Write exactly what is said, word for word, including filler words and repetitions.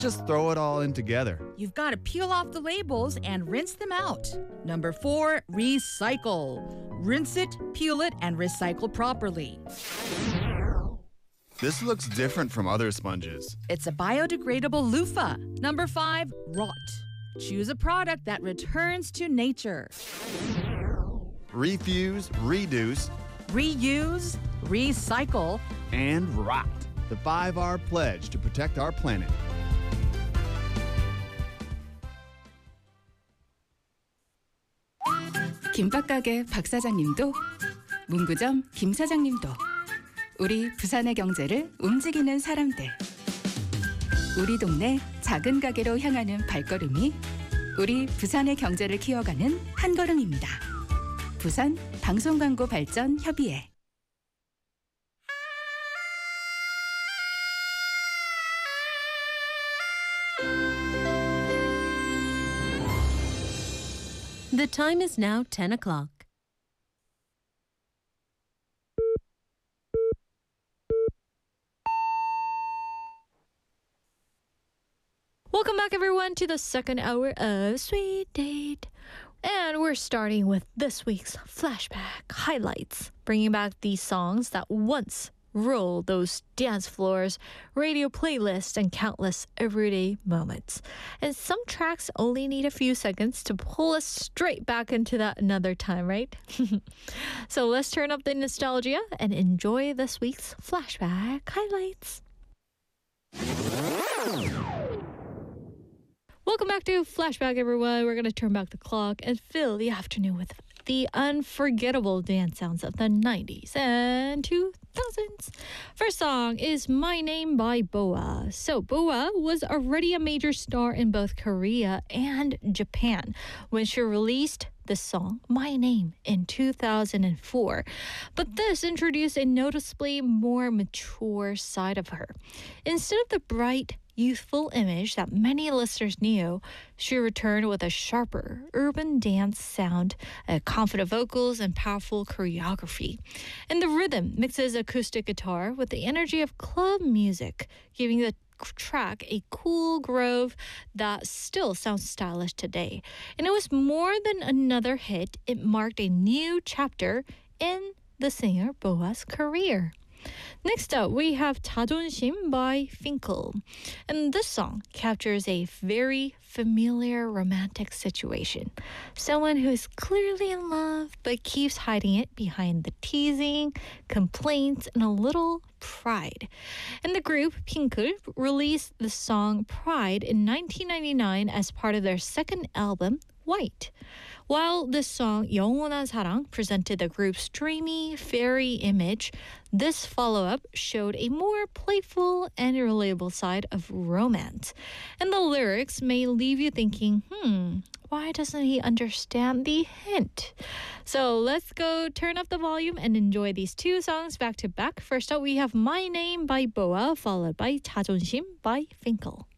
Just throw it all in together. You've got to peel off the labels and rinse them out. Number four, recycle. Rinse it, peel it, and recycle properly. This looks different from other sponges. It's a biodegradable loofah. Number five, rot. Choose a product that returns to nature. Refuse, reduce, Reuse, recycle, and rot. The five R pledge to protect our planet. 김밥가게 박 사장님도 문구점 김 사장님도 우리 부산의 경제를 움직이는 사람들 우리 동네 작은 가게로 향하는 발걸음이 우리 부산의 경제를 키워가는 한 걸음입니다. 부산 방송광고 발전 협의회 The time is now ten o'clock. Welcome back, everyone, to the second hour of Sweet Date. And we're starting with this week's flashback highlights, bringing back these songs that once ruled those dance floors, radio playlists, and countless everyday moments. And some tracks only need a few seconds to pull us straight back into that another time, right? So let's turn up the nostalgia and enjoy this week's flashback highlights. Welcome back to Flashback, everyone. We're going to turn back the clock and fill the afternoon with the unforgettable dance sounds of the nineties and two thousands. First song is My Name by Boa. So Boa was already a major star in both Korea and Japan when she released the song My Name in two thousand four. But this introduced a noticeably more mature side of her. Instead of the bright, youthful image that many listeners knew, she returned with a sharper urban dance sound, uh, confident vocals, and powerful choreography. And the rhythm mixes acoustic guitar with the energy of club music, giving the track a cool groove that still sounds stylish today. And it was more than another hit. It marked a new chapter in the singer Boa's career. Next up, we have 자존심 by Finkel. And this song captures a very familiar romantic situation. Someone who is clearly in love but keeps hiding it behind the teasing, complaints, and a little pride. And the group Finkel released the song Pride in nineteen ninety-nine as part of their second album, White. While this song, 영원한 사랑, presented the group's dreamy, fairy image, this follow-up showed a more playful and relatable side of romance. And the lyrics may leave you thinking, hmm, why doesn't he understand the hint? So let's go turn up the volume and enjoy these two songs back to back. First up, we have My Name by Boa, followed by 자존심 by Finkel.